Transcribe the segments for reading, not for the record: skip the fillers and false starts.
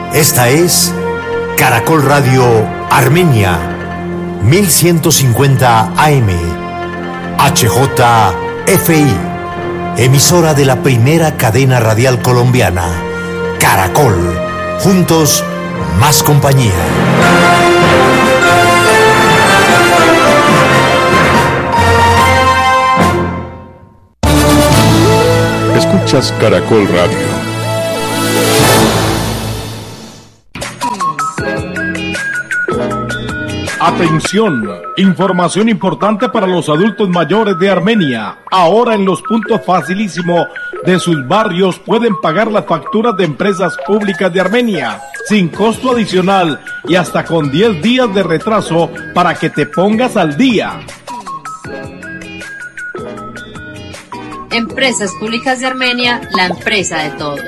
Esta es Caracol Radio Armenia, 1150 AM, HJFI, emisora de la primera cadena radial colombiana, Caracol, juntos, más compañía. Escuchas Caracol Radio. Atención, información importante para los adultos mayores de Armenia. Ahora en los puntos facilísimo de sus barrios pueden pagar las facturas de empresas públicas de Armenia sin costo adicional y hasta con 10 días de retraso para que te pongas al día. Empresas Públicas de Armenia, la empresa de todos.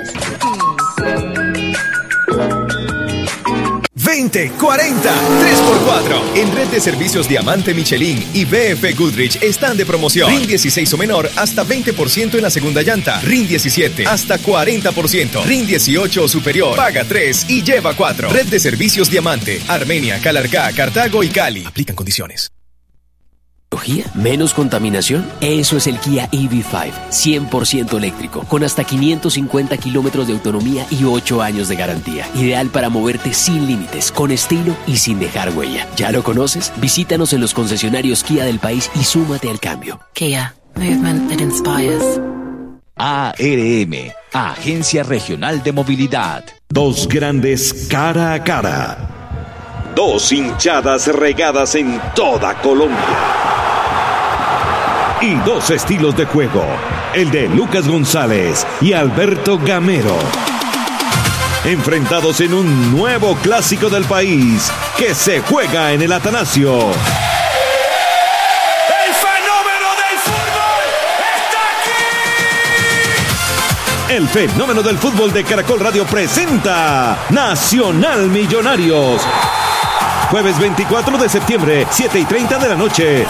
20, 40, 3x4. En Red de Servicios Diamante Michelin y BF Goodrich están de promoción. RIN 16 o menor, hasta 20% en la segunda llanta. RIN 17, hasta 40%. RIN 18 o superior, paga 3 y lleva 4. Red de Servicios Diamante, Armenia, Calarcá, Cartago y Cali. Aplican condiciones. ¿Menos contaminación? Eso es el Kia EV5, 100% eléctrico, con hasta 550 kilómetros de autonomía y 8 años de garantía. Ideal para moverte sin límites, con estilo y sin dejar huella. ¿Ya lo conoces? Visítanos en los concesionarios Kia del país y súmate al cambio. Kia, movement that inspires. ARM, Agencia Regional de Movilidad. Dos grandes cara a cara. Dos hinchadas regadas en toda Colombia. Y dos estilos de juego, el de Lucas González y Alberto Gamero. Enfrentados en un nuevo clásico del país que se juega en el Atanasio. ¡El fenómeno del fútbol está aquí! El fenómeno del fútbol de Caracol Radio presenta Nacional Millonarios. Jueves 24 de septiembre, 7:30 de la noche.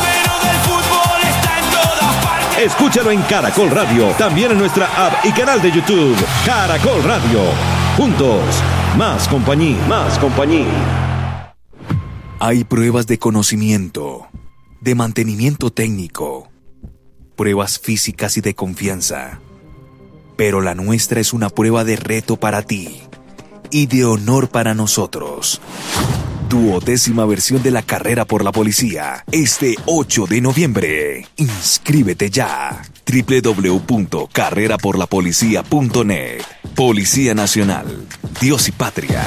Escúchalo en Caracol Radio, también en nuestra app y canal de YouTube. Caracol Radio. Juntos, más compañía, más compañía. Hay pruebas de conocimiento, de mantenimiento técnico, pruebas físicas y de confianza. Pero la nuestra es una prueba de reto para ti y de honor para nosotros. Tu 10ª versión de la carrera por la policía, este 8 de noviembre. Inscríbete ya. www.carreraporlapolicía.net. Policía Nacional. Dios y Patria.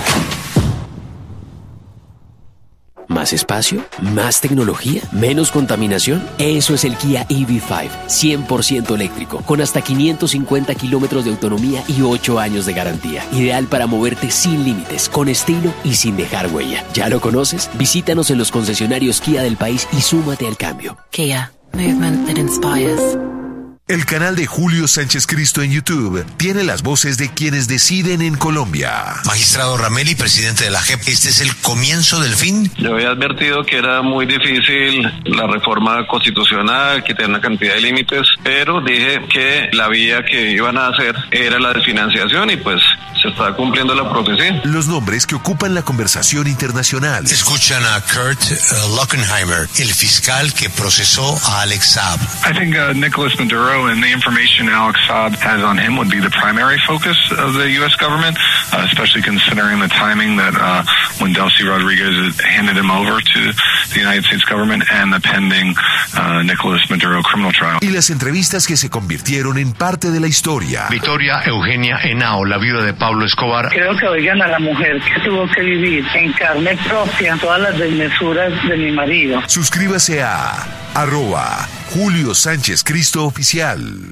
¿Más espacio? ¿Más tecnología? ¿Menos contaminación? Eso es el Kia EV5, 100% eléctrico, con hasta 550 kilómetros de autonomía y 8 años de garantía. Ideal para moverte sin límites, con estilo y sin dejar huella. ¿Ya lo conoces? Visítanos en los concesionarios Kia del país y súmate al cambio. Kia, movement that inspires. El canal de Julio Sánchez Cristo en YouTube tiene las voces de quienes deciden en Colombia. Magistrado Ramelli, presidente de la JEP, ¿este es el comienzo del fin? Yo había advertido que era muy difícil la reforma constitucional, que tenía una cantidad de límites, pero dije que la vía que iban a hacer era la desfinanciación y pues se está cumpliendo la profecía. Los nombres que ocupan la conversación internacional. Escuchan a Kurt Lockenheimer, el fiscal que procesó a Alex Saab. I think Nicolas Maduro and the information Alex Saab has on him would be the primary focus of the U.S. government, especially considering the timing that when Delcy Rodriguez handed him over to the United States government and the pending Nicolas Maduro criminal trial. Y las entrevistas que se convirtieron en parte de la historia. Victoria Eugenia Henao, la viuda de Pablo Escobar. Creo que oigan a la mujer que tuvo que vivir en carne propia todas las desmesuras de mi marido. Suscríbase a @Julio Sánchez Cristo Oficial.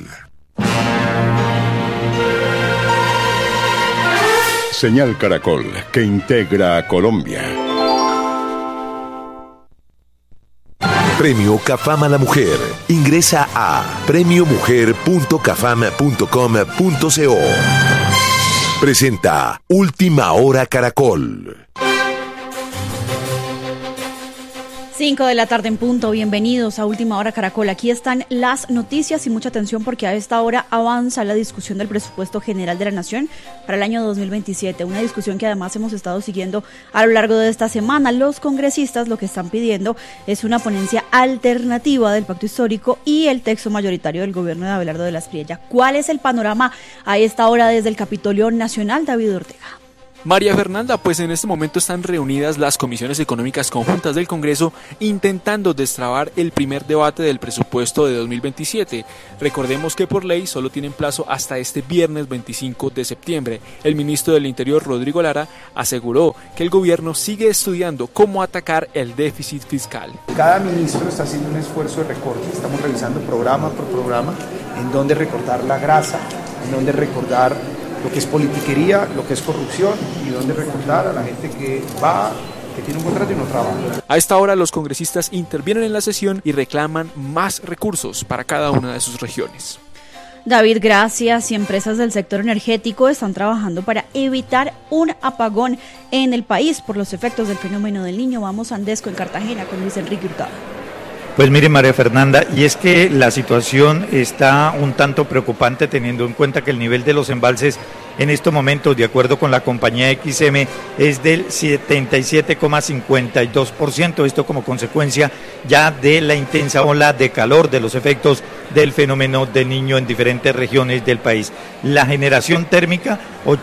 Señal Caracol, que integra a Colombia. Premio Cafam a la Mujer. Ingresa a premiomujer.cafam.com.co. Presenta Última Hora Caracol. 5 de la tarde en punto, bienvenidos a Última Hora Caracol. Aquí están las noticias y mucha atención porque a esta hora avanza la discusión del presupuesto general de la Nación para el año 2027, una discusión que además hemos estado siguiendo a lo largo de esta semana. Los congresistas lo que están pidiendo es una ponencia alternativa del pacto histórico y el texto mayoritario del gobierno de Abelardo de la Espriella. ¿Cuál es el panorama a esta hora desde el Capitolio Nacional, David Ortega? María Fernanda, pues en este momento están reunidas las comisiones económicas conjuntas del Congreso intentando destrabar el primer debate del presupuesto de 2027. Recordemos que por ley solo tienen plazo hasta este viernes 25 de septiembre. El ministro del Interior, Rodrigo Lara, aseguró que el gobierno sigue estudiando cómo atacar el déficit fiscal. Cada ministro está haciendo un esfuerzo de recorte, estamos revisando programa por programa en dónde recortar la grasa, en dónde recortar lo que es politiquería, lo que es corrupción y dónde recordar a la gente que tiene un contrato y no trabaja. A esta hora los congresistas intervienen en la sesión y reclaman más recursos para cada una de sus regiones. David, gracias. Y empresas del sector energético están trabajando para evitar un apagón en el país por los efectos del fenómeno del Niño. Vamos a Andesco en Cartagena con Luis Enrique Hurtado. Pues mire, María Fernanda, y es que la situación está un tanto preocupante teniendo en cuenta que el nivel de los embalses en estos momentos, de acuerdo con la compañía XM, es del 77,52%, esto como consecuencia ya de la intensa ola de calor, de los efectos del fenómeno del Niño en diferentes regiones del país. La generación térmica,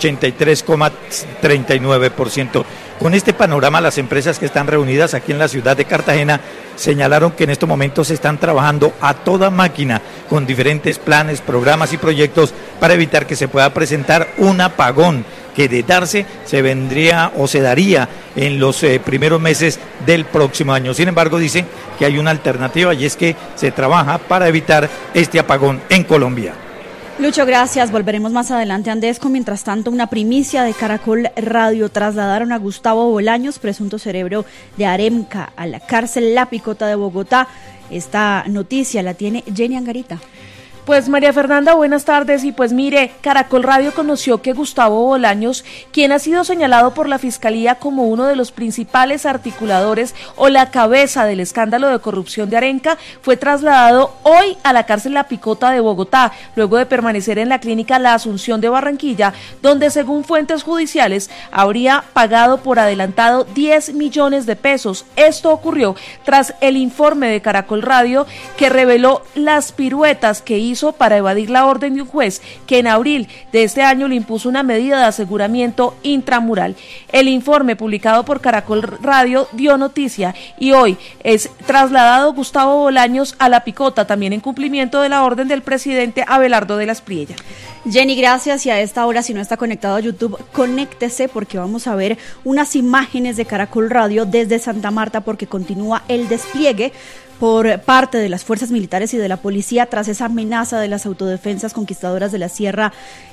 83,39%. Con este panorama, las empresas que están reunidas aquí en la ciudad de Cartagena señalaron que en estos momentos se están trabajando a toda máquina con diferentes planes, programas y proyectos para evitar que se pueda presentar un apagón que de darse se vendría o se daría en los primeros meses del próximo año. Sin embargo, dicen que hay una alternativa y es que se trabaja para evitar este apagón en Colombia. Lucho, gracias. Volveremos más adelante a Andesco. Mientras tanto, una primicia de Caracol Radio: trasladaron a Gustavo Bolaños, presunto cerebro de Aremca, a la cárcel La Picota de Bogotá. Esta noticia la tiene Jenny Angarita. Pues María Fernanda, buenas tardes. Y pues mire, Caracol Radio conoció que Gustavo Bolaños, quien ha sido señalado por la Fiscalía como uno de los principales articuladores o la cabeza del escándalo de corrupción de Aremca, fue trasladado hoy a la cárcel La Picota de Bogotá, luego de permanecer en la clínica La Asunción de Barranquilla, donde según fuentes judiciales habría pagado por adelantado 10 millones de pesos. Esto ocurrió tras el informe de Caracol Radio que reveló las piruetas que hizo para evadir la orden de un juez que en abril de este año le impuso una medida de aseguramiento intramural. El informe publicado por Caracol Radio dio noticia y hoy es trasladado Gustavo Bolaños a La Picota, también en cumplimiento de la orden del presidente Abelardo de la Espriella. Jenny, gracias. Y a esta hora, si no está conectado a YouTube, conéctese porque vamos a ver unas imágenes de Caracol Radio desde Santa Marta, porque continúa el despliegue por parte de las fuerzas militares y de la policía tras esa amenaza de las autodefensas conquistadoras de la sierra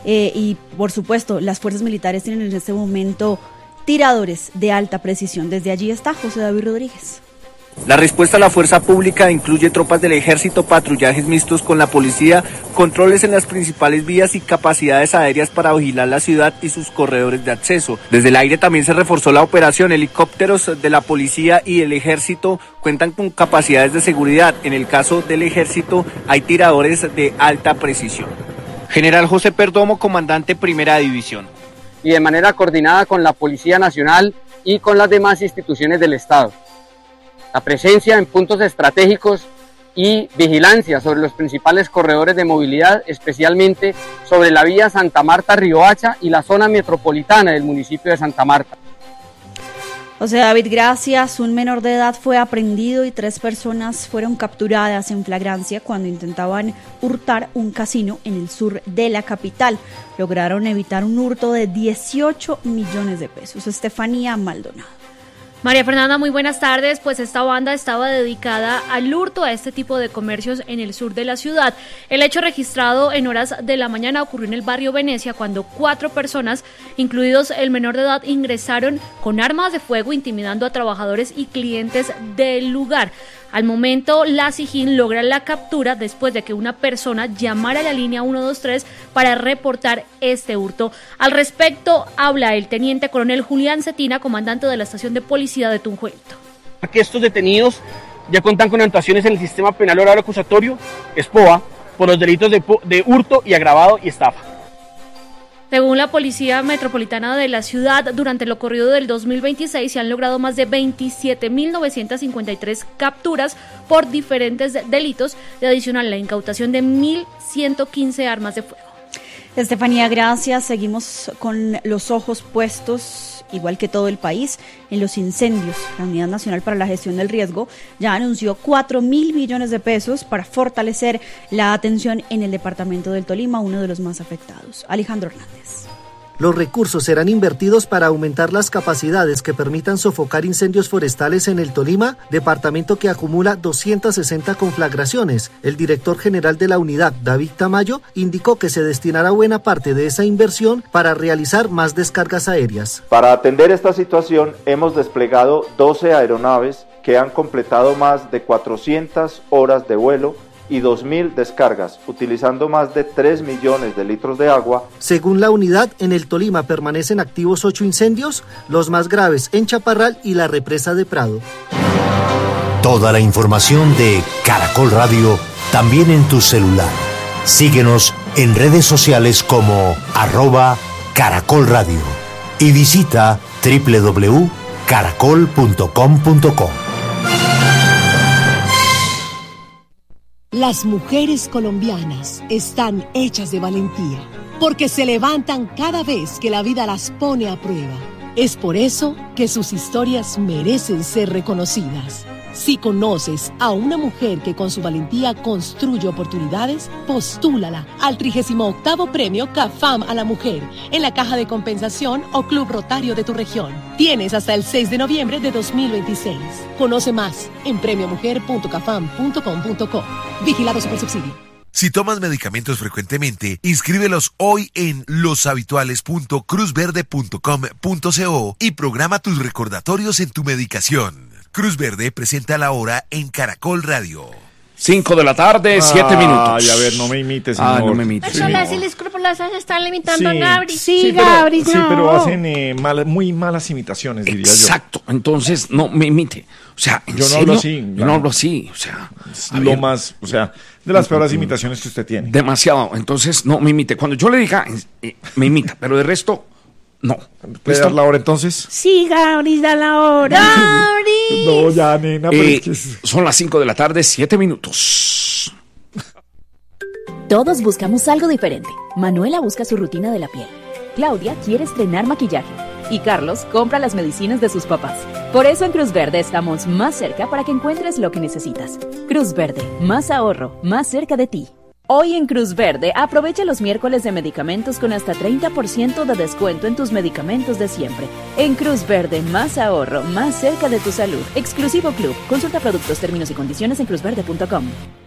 y por supuesto las fuerzas militares tienen en este momento tiradores de alta precisión. Desde allí está José David Rodríguez. La respuesta a la fuerza pública incluye tropas del ejército, patrullajes mixtos con la policía, controles en las principales vías y capacidades aéreas para vigilar la ciudad y sus corredores de acceso. Desde el aire también se reforzó la operación. Helicópteros de la policía y el ejército cuentan con capacidades de seguridad. En el caso del ejército hay tiradores de alta precisión. General José Perdomo, comandante Primera División. Y de manera coordinada con la Policía Nacional y con las demás instituciones del Estado. La presencia en puntos estratégicos y vigilancia sobre los principales corredores de movilidad, especialmente sobre la vía Santa Marta-Riohacha y la zona metropolitana del municipio de Santa Marta. José David, gracias. Un menor de edad fue aprehendido y 3 personas fueron capturadas en flagrancia cuando intentaban hurtar un casino en el sur de la capital. Lograron evitar un hurto de 18 millones de pesos. Estefanía Maldonado. María Fernanda, muy buenas tardes. Pues esta banda estaba dedicada al hurto a este tipo de comercios en el sur de la ciudad. El hecho registrado en horas de la mañana ocurrió en el barrio Venecia cuando 4 personas, incluidos el menor de edad, ingresaron con armas de fuego intimidando a trabajadores y clientes del lugar. Al momento, la SIJIN logra la captura después de que una persona llamara a la línea 123 para reportar este hurto. Al respecto, habla el teniente coronel Julián Cetina, comandante de la estación de policía de Tunjuelito. que estos detenidos ya cuentan con anotaciones en el sistema penal oral acusatorio, SPOA, por los delitos de hurto y agravado y estafa. Según la Policía Metropolitana de la ciudad, durante lo corrido del 2026 se han logrado más de 27.953 capturas por diferentes delitos, de adicional la incautación de 1.115 armas de fuego. Estefanía, gracias. Seguimos con los ojos puestos, igual que todo el país, en los incendios. La Unidad Nacional para la Gestión del Riesgo ya anunció 4.000 millones de pesos para fortalecer la atención en el departamento del Tolima, uno de los más afectados. Alejandro Hernández. Los recursos serán invertidos para aumentar las capacidades que permitan sofocar incendios forestales en el Tolima, departamento que acumula 260 conflagraciones. El director general de la unidad, David Tamayo, indicó que se destinará buena parte de esa inversión para realizar más descargas aéreas. Para atender esta situación hemos desplegado 12 aeronaves que han completado más de 400 horas de vuelo y 2.000 descargas, utilizando más de 3 millones de litros de agua. Según la unidad, en el Tolima permanecen activos 8 incendios, los más graves en Chaparral y la represa de Prado. Toda la información de Caracol Radio también en tu celular. Síguenos en redes sociales como @Caracol Radio y visita www.caracol.com.co. Las mujeres colombianas están hechas de valentía, porque se levantan cada vez que la vida las pone a prueba. Es por eso que sus historias merecen ser reconocidas. Si conoces a una mujer que con su valentía construye oportunidades, postúlala al 38º Premio CAFAM a la Mujer en la Caja de Compensación o Club Rotario de tu región. Tienes hasta el 6 de noviembre de 2026. Conoce más en premiomujer.cafam.com.co. Vigilado Supersubsidio. Si tomas medicamentos frecuentemente, inscríbelos hoy en loshabituales.cruzverde.com.co y programa tus recordatorios en tu medicación. Cruz Verde presenta la hora en Caracol Radio. 5 de la tarde, 7 minutos. Ay, a ver, no me imites, señor. No me imites. Pero las inescrupulosas están limitando a Gabri. Sí, Gabri, no. Sí, pero hacen muy malas imitaciones, diría yo. Exacto, entonces no me imite. O sea, ¿en yo no serio? hablo así. Yo no hablo así, o sea. Lo más, o sea, de las peores imitaciones que usted tiene. Demasiado, entonces no me imite. Cuando yo le diga, me imita, pero de resto, no. ¿Puede dar la hora entonces? Sí, Gabri, da la hora. ¡Gabri! No, ya, nena, pero es que son las 5 de la tarde, 7 minutos. Todos buscamos algo diferente. Manuela busca su rutina de la piel. Claudia quiere estrenar maquillaje. Y Carlos compra las medicinas de sus papás. Por eso en Cruz Verde estamos más cerca para que encuentres lo que necesitas. Cruz Verde, más ahorro, más cerca de ti. Hoy en Cruz Verde, aprovecha los miércoles de medicamentos con hasta 30% de descuento en tus medicamentos de siempre. En Cruz Verde, más ahorro, más cerca de tu salud. Exclusivo Club. Consulta productos, términos y condiciones en cruzverde.com.